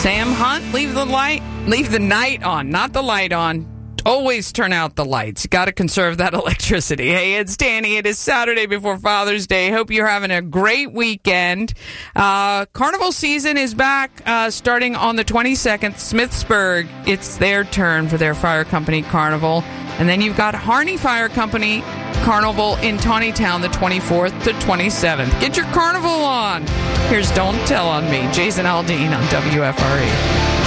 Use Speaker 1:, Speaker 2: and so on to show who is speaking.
Speaker 1: Sam Hunt, leave the night on, not the light on. Always turn out the lights. Got to conserve that electricity. Hey, it's Danny. It is Saturday before Father's Day. Hope you're having a great weekend. Carnival season is back starting on the 22nd. Smithsburg, it's their turn for their fire company carnival. And then you've got Harney Fire Company Carnival in Tawnytown the 24th to 27th. Get your carnival on. Here's Don't Tell on Me. Jason Aldean on WFRE.